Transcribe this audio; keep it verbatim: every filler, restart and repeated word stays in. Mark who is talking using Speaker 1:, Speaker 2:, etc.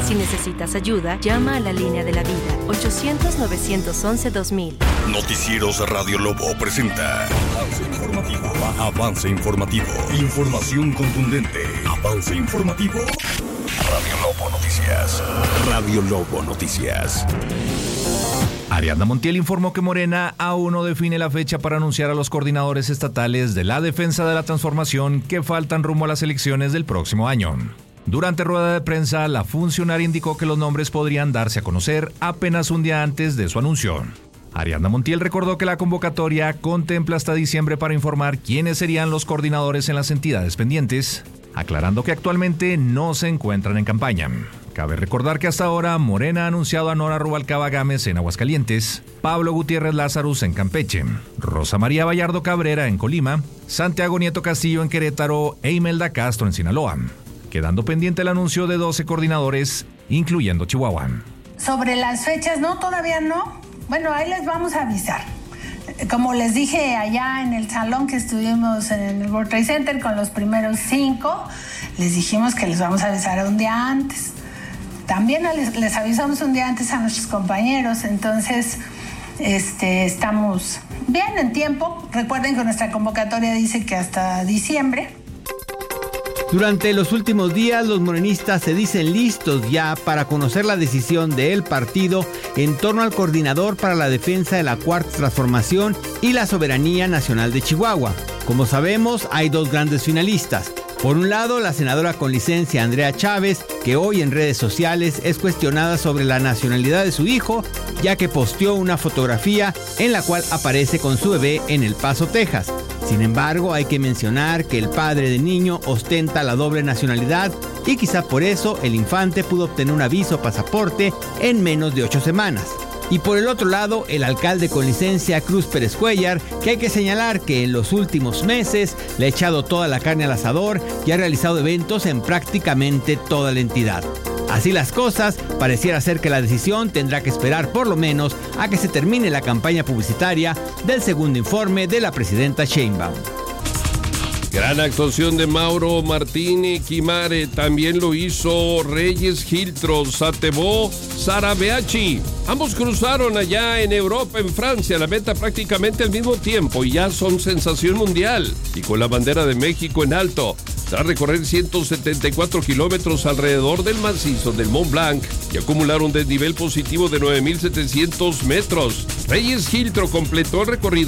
Speaker 1: Si necesitas ayuda, llama a la línea de la vida, ochocientos, novecientos once, dos mil.
Speaker 2: Noticieros Radio Lobo presenta Avance Informativo. Avance Informativo. Información contundente. Avance Informativo. Radio Lobo Noticias. Radio Lobo Noticias.
Speaker 3: Ariadna Montiel informó que Morena aún no define la fecha para anunciar a los coordinadores estatales de la defensa de la transformación que faltan rumbo a las elecciones del próximo año. Durante rueda de prensa, la funcionaria indicó que los nombres podrían darse a conocer apenas un día antes de su anuncio. Ariadna Montiel recordó que la convocatoria contempla hasta diciembre para informar quiénes serían los coordinadores en las entidades pendientes, aclarando que actualmente no se encuentran en campaña. Cabe recordar que hasta ahora Morena ha anunciado a Nora Rubalcaba Gámez en Aguascalientes, Pablo Gutiérrez Lázarus en Campeche, Rosa María Vallardo Cabrera en Colima, Santiago Nieto Castillo en Querétaro e Imelda Castro en Sinaloa, quedando pendiente el anuncio de doce coordinadores, incluyendo Chihuahua.
Speaker 4: Sobre las fechas, no, todavía no. Bueno, ahí les vamos a avisar. Como les dije allá en el salón que estuvimos en el World Trade Center con los primeros cinco, les dijimos que les vamos a avisar un día antes. También les, les avisamos un día antes a nuestros compañeros, entonces este, estamos bien en tiempo. Recuerden que nuestra convocatoria dice que hasta diciembre.
Speaker 5: Durante los últimos días, los morenistas se dicen listos ya para conocer la decisión del partido en torno al coordinador para la defensa de la Cuarta Transformación y la soberanía nacional de Chihuahua. Como sabemos, hay dos grandes finalistas. Por un lado, la senadora con licencia Andrea Chávez, que hoy en redes sociales es cuestionada sobre la nacionalidad de su hijo, ya que posteó una fotografía en la cual aparece con su bebé en El Paso, Texas. Sin embargo, hay que mencionar que el padre del niño ostenta la doble nacionalidad y quizá por eso el infante pudo obtener un aviso o pasaporte en menos de ocho semanas. Y por el otro lado, el alcalde con licencia Cruz Pérez Cuellar, que hay que señalar que en los últimos meses le ha echado toda la carne al asador y ha realizado eventos en prácticamente toda la entidad. Así las cosas, pareciera ser que la decisión tendrá que esperar por lo menos a que se termine la campaña publicitaria del segundo informe de la presidenta Sheinbaum.
Speaker 6: Gran actuación de Mauro Martín Quimare, también lo hizo Reyes Giltro, Satebó Sarabeachi. Ambos cruzaron allá en Europa, en Francia, la meta prácticamente al mismo tiempo y ya son sensación mundial. Y con la bandera de México en alto, tras recorrer ciento setenta y cuatro kilómetros alrededor del macizo del Mont Blanc y acumular un desnivel positivo de nueve mil setecientos metros. Reyes Giltro completó el recorrido